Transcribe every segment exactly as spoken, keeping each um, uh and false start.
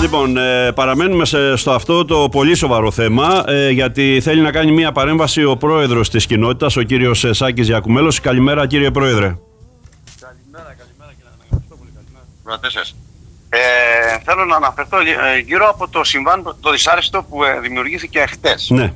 Λοιπόν, ε, παραμένουμε σε, στο αυτό το πολύ σοβαρό θέμα, ε, γιατί θέλει να κάνει μια παρέμβαση ο πρόεδρος της κοινότητας, ο κύριος Σάκης Γιακουμέλος. Καλημέρα, κύριε Πρόεδρε. Καλημέρα, καλημέρα κύριε Αναγνωστόπουλε, καλημέρα. Ε, θέλω να αναφερθώ γύρω από το συμβάν, το δυσάρεστο που δημιουργήθηκε χτες. Ναι.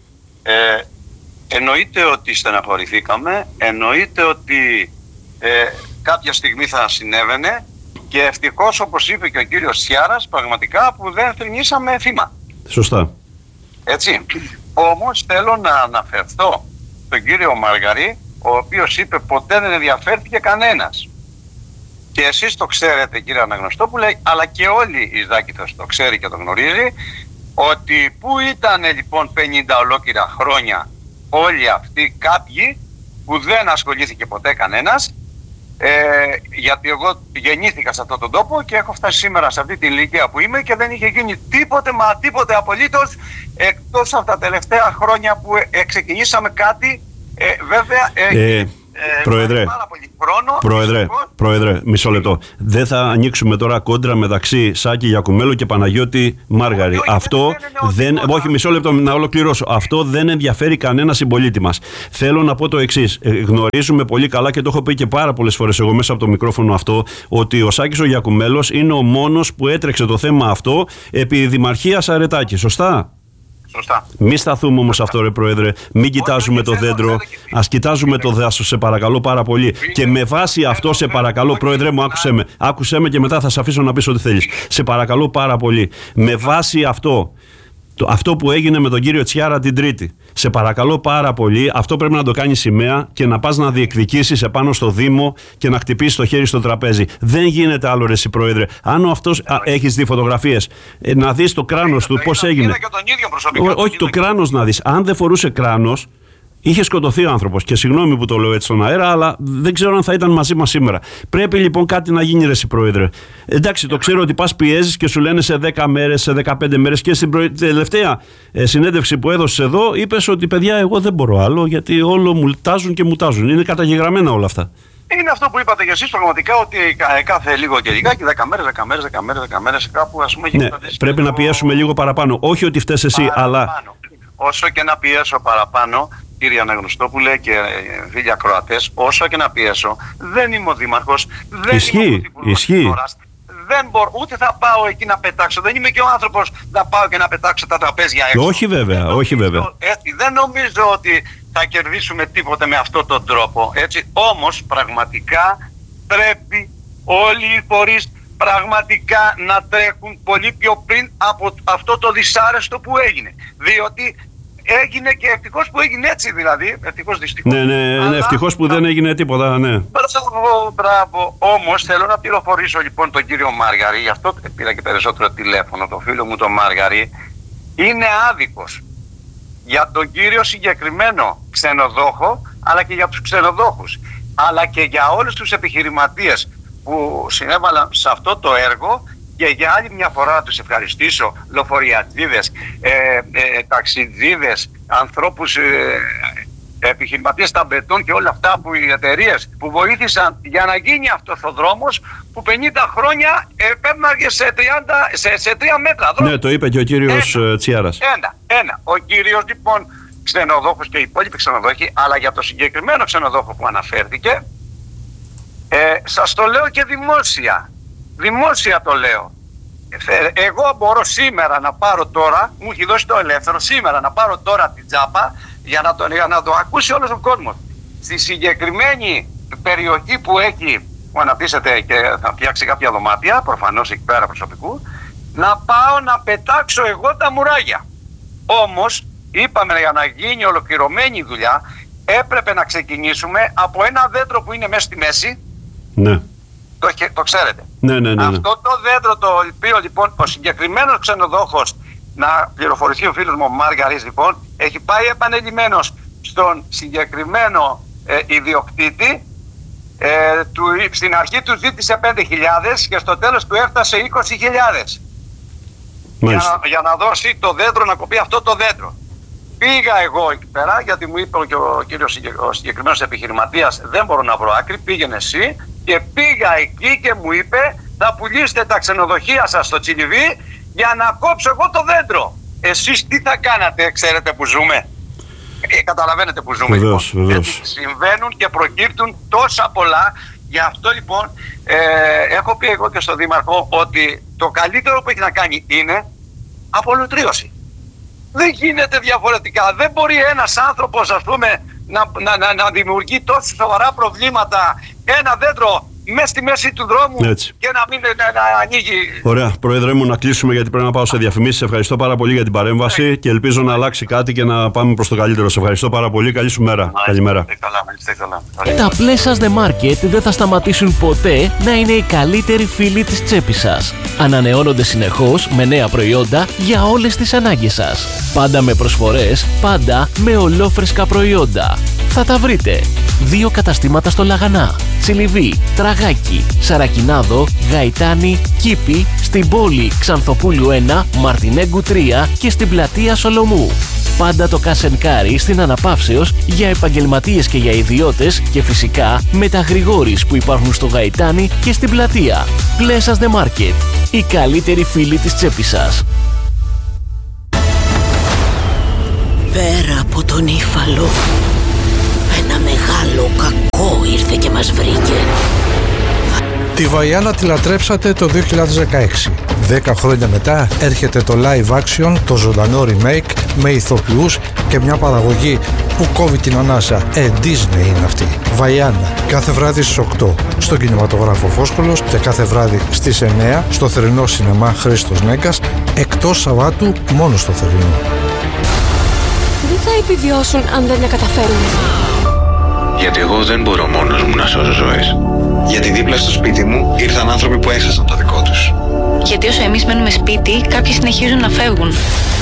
Ε, εννοείται ότι στεναχωρηθήκαμε, εννοείται ότι ε, κάποια στιγμή θα συνέβαινε και ευτυχώς, όπως είπε και ο κύριος Τσιάρας, πραγματικά που δεν θρηνήσαμε θύμα. Σωστά. Έτσι. Όμως θέλω να αναφερθώ τον κύριο Μαργαρή, ο οποίος είπε ποτέ δεν ενδιαφέρθηκε κανένας. Και εσείς το ξέρετε, κύριε Αναγνωστόπουλε, αλλά και όλοι η Ζάκηθος το ξέρει και το γνωρίζει, ότι πού ήταν λοιπόν πενήντα ολόκληρα χρόνια όλοι αυτοί κάποιοι που δεν ασχολήθηκε ποτέ κανένας, ε, γιατί εγώ γεννήθηκα σε αυτόν τον τόπο και έχω φτάσει σήμερα σε αυτή την ηλικία που είμαι και δεν είχε γίνει τίποτε, μα τίποτε απολύτως, εκτός από τα τελευταία χρόνια που ε, ξεκινήσαμε κάτι, ε, βέβαια... Ε, ε, Ε, πρόεδρε, χρόνο, πρόεδρε, πρόεδρε, μισό λεπτό. Δεν θα ανοίξουμε τώρα κόντρα μεταξύ Σάκη Γιακουμέλου και Παναγιώτη Μάργαρη. Όχι, Αυτό δεν. δεν όχι, μισό λεπτό να ολοκληρώσω. Αυτό δεν ενδιαφέρει κανένα συμπολίτη μας. Θέλω να πω το εξής. Ε, γνωρίζουμε πολύ καλά και το έχω πει και πάρα πολλές φορές εγώ μέσα από το μικρόφωνο αυτό, ότι ο Σάκης ο Γιακουμέλος είναι ο μόνος που έτρεξε το θέμα αυτό επί Δημαρχίας Αρετάκη. Σωστά. Σωστά. Μην σταθούμε όμως αυτό, ρε Πρόεδρε. Μην κοιτάζουμε το δέντρο. Ας κοιτάζουμε το δάσος, σε παρακαλώ πάρα πολύ. Και με βάση αυτό, σε παρακαλώ, Πρόεδρε μου, άκουσέ με. Άκουσέ με και μετά θα σε αφήσω να πεις ό,τι θέλεις. Σε παρακαλώ πάρα πολύ. Με βάση αυτό, το, αυτό που έγινε με τον κύριο Τσιάρα την Τρίτη. Σε παρακαλώ πάρα πολύ, αυτό πρέπει να το κάνει σημαία και να πας να διεκδικήσεις επάνω στο Δήμο και να χτυπήσεις το χέρι στο τραπέζι. Δεν γίνεται άλλο, ρε εσύ, Πρόεδρε. Αν αυτός έχεις δει φωτογραφίες, ε, να δεις το κράνος του πώς έγινε. Και τον ίδιο προσωπικά, Ό, όχι το κράνος να δεις. Αν δεν φορούσε κράνος, είχε σκοτωθεί ο άνθρωπος. Και συγγνώμη που το λέω έτσι στον αέρα, αλλά δεν ξέρω αν θα ήταν μαζί μας σήμερα. Πρέπει λοιπόν κάτι να γίνει, ρε εσύ, Πρόεδρε. Εντάξει, το ξέρω ότι πας πιέζεις και σου λένε σε δέκα μέρες, σε δεκαπέντε μέρες, και στην προ... τελευταία ε, συνέντευξη που έδωσες εδώ, είπες ότι παιδιά, εγώ δεν μπορώ άλλο, γιατί όλο μου τάζουν και μου τάζουν. Είναι καταγεγραμμένα όλα αυτά. Είναι αυτό που είπατε για εσείς πραγματικά, ότι κάθε λίγο και λιγάκι, δέκα μέρες, δέκα μέρες, δέκα μέρες, δέκα μέρες, κάπου ας πούμε. Ναι, πρέπει το... να πιέσουμε λίγο παραπάνω. Όχι ότι φταίς εσύ, παραπάνω. Αλλά. Όσο και να πιέσω παραπάνω, κύριε Αναγνωστόπουλε και φίλοι ακροατές, όσο και να πιέσω, δεν είμαι ο δήμαρχος, δεν ισχύει, είμαι ο πρωθυπουργός ισχύει. Χώρας, δεν μπορώ, ούτε θα πάω εκεί να πετάξω, δεν είμαι και ο άνθρωπος να πάω και να πετάξω τα τραπέζια έξω. Όχι βέβαια, δεν όχι νομίζω, βέβαια. Έτσι, δεν νομίζω ότι θα κερδίσουμε τίποτε με αυτόν τον τρόπο, έτσι. Όμως πραγματικά πρέπει όλοι οι φορείς πραγματικά να τρέχουν πολύ πιο πριν από αυτό το δυσάρεστο που έγινε. Διότι έγινε και ευτυχώς που έγινε έτσι, δηλαδή. Ευτυχώς, δυστυχώς. Ναι, ναι, ναι, ευτυχώς που δεν έγινε τίποτα, ναι. Μπράβο, μπράβο. Όμως θέλω να πληροφορήσω λοιπόν τον κύριο Μάργαρη, γι' αυτό πήρα και περισσότερο τηλέφωνο, το φίλο μου τον Μάργαρη. Είναι άδικος για τον κύριο συγκεκριμένο ξενοδόχο, αλλά και για τους ξενοδόχους, αλλά και για όλους τους επιχειρηματίες που συνέβαλαν σε αυτό το έργο. Και για άλλη μια φορά να τους ευχαριστήσω, λοφοριατζίδες, ε, ε, ταξιτζίδες, ανθρώπους, ε, επιχειρηματίες ταμπετών και όλα αυτά, που οι εταιρείες που βοήθησαν για να γίνει αυτός ο δρόμος που πενήντα χρόνια επέμναγε σε, τριάντα, σε, σε τρία μέτρα δρόμο. Ναι, το είπε και ο κύριος ένα, Τσιάρας. Ένα, ένα. Ο κύριος λοιπόν ξενοδόχος και οι υπόλοιποι ξενοδόχοι, αλλά για το συγκεκριμένο ξενοδόχο που αναφέρθηκε, ε, σας το λέω και δημόσια. Δημόσια το λέω. Εγώ μπορώ σήμερα να πάρω τώρα, μου έχει δώσει το ελεύθερο, σήμερα να πάρω τώρα την τσάπα για να το, για να το ακούσει όλος ο κόσμος. Στη συγκεκριμένη περιοχή που έχει, που αναπτύσσεται και θα φτιάξει κάποια δωμάτια, προφανώς εκεί πέρα προσωπικού, να πάω να πετάξω εγώ τα μουράγια. Όμως είπαμε, για να γίνει ολοκληρωμένη δουλειά έπρεπε να ξεκινήσουμε από ένα δέντρο που είναι μέσα στη μέση. Ναι. Το, το ξέρετε. Ναι, ναι, ναι, ναι. Αυτό το δέντρο, το οποίο λοιπόν ο συγκεκριμένος ξενοδόχος, να πληροφορηθεί ο φίλος μου ο Μάργαρης, λοιπόν, έχει πάει επανελειμμένος στον συγκεκριμένο ε, ιδιοκτήτη. Ε, του, στην αρχή του ζήτησε πέντε χιλιάδες και στο τέλος του έφτασε είκοσι χιλιάδες για να, για να δώσει το δέντρο, να κοπεί αυτό το δέντρο. Πήγα εγώ εκεί πέρα, γιατί μου είπε και ο κύριος ο συγκεκριμένος επιχειρηματίας, δεν μπορώ να βρω άκρη, πήγαινε εσύ. Και πήγα εκεί και μου είπε, θα πουλήσετε τα ξενοδοχεία σας στο Τσιλιβί για να κόψω εγώ το δέντρο. Εσείς τι θα κάνατε, ξέρετε που ζούμε? Ε, καταλαβαίνετε που ζούμε. Βεβαίως, λοιπόν. βεβαίως. Συμβαίνουν και προκύπτουν τόσα πολλά. Γι' αυτό λοιπόν ε, έχω πει εγώ και στον Δήμαρχο ότι το καλύτερο που έχει να κάνει είναι απολυτρίωση. Δεν γίνεται διαφορετικά. Δεν μπορεί ένας άνθρωπος, ας πούμε, να, να, να, να δημιουργεί τόσο σοβαρά προβλήματα, ένα δέντρο μέσα στη μέση του δρόμου. Έτσι. Και να μην να, να ανοίγει. Ωραία, Πρόεδρε μου, να κλείσουμε γιατί πρέπει να πάω σε διαφημίσεις. Ευχαριστώ πάρα πολύ για την παρέμβαση ναι. και ελπίζω να αλλάξει κάτι και να πάμε προς το καλύτερο. Σε ευχαριστώ πάρα πολύ. Καλή σου μέρα. Μάλιστα, Καλημέρα. Καλά, καλά. Τα Pleasures The Market δεν θα σταματήσουν ποτέ να είναι οι καλύτεροι φίλοι της τσέπης σας. Ανανεώνονται συνεχώς με νέα προϊόντα για όλες τις ανάγκες σας. Πάντα με προσφορές, πάντα με ολόφρεσκα προϊόντα. Θα τα βρείτε. Δύο καταστήματα στο Λαγανά, Τσιλιβί, Τραγάκι, Σαρακινάδο, Γαϊτάνη, Κήπη, στην πόλη Ξανθοπούλου ένα, Μαρτινέγκου τρία και στην πλατεία Σολομού. Πάντα το Κασενκάρι στην Αναπαύσεως για επαγγελματίες και για ιδιώτες και φυσικά με τα γρηγόρης που υπάρχουν στο Γαϊτάνη και στην πλατεία. Pleasures The Market, οι καλύτεροι φίλοι της τσέπης σας. Πέρα από τον Ήφαλο, ένα μεγάλο κακό ήρθε και μας βρήκε. Τη Βαϊάννα τη λατρέψατε το δύο χιλιάδες δεκαέξι. Δέκα χρόνια μετά έρχεται το live action, το ζωντανό remake με ηθοποιούς και μια παραγωγή που κόβει την ανάσα. Ε, Disney είναι αυτή. Βαϊάννα, κάθε βράδυ στις οκτώ στον κινηματογράφο Φόσκολος και κάθε βράδυ στις εννέα στο θερινό σινεμά Χρήστος Νέγκας, εκτός Σαββάτου μόνο στο θερινό. Δεν θα επιβιώσουν αν δεν τα καταφέρουν. Γιατί εγώ δεν μπορώ μόνος μου να σώσω ζωές. Γιατί δίπλα στο σπίτι μου ήρθαν άνθρωποι που έχασαν το δικό τους. Γιατί όσο εμείς μένουμε σπίτι, κάποιοι συνεχίζουν να φεύγουν.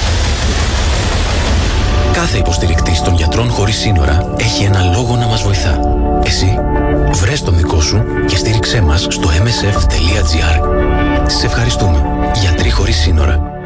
Κάθε υποστηρικτής των Γιατρών Χωρίς Σύνορα έχει ένα λόγο να μας βοηθά. Εσύ, βρες τον δικό σου και στήριξέ μας στο εμ ες εφ τελεία τζι άρ. Σε ευχαριστούμε. Γιατροί Χωρίς Σύνορα.